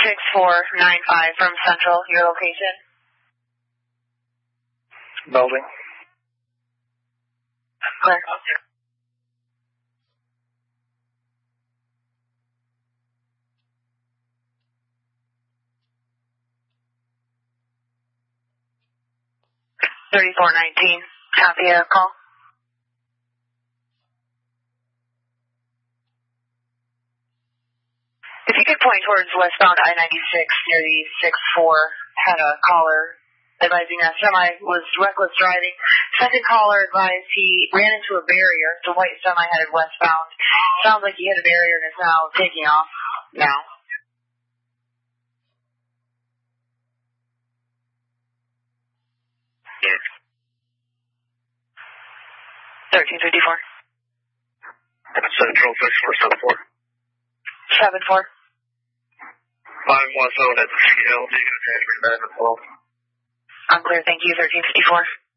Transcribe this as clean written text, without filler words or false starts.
6495 from Central, your location. Building. Clear. $34.19. Copy a call. If you could point towards westbound I-96 near the 6-4, had a caller advising a semi was reckless driving. Second caller advised he ran into a barrier. The white semi headed westbound. Sounds like he hit a barrier and is now taking off now. Yes. 1354. Central 6474. 74. 517 at the CL. Do you get a transfer back and forth? I'm clear, thank you, 1354.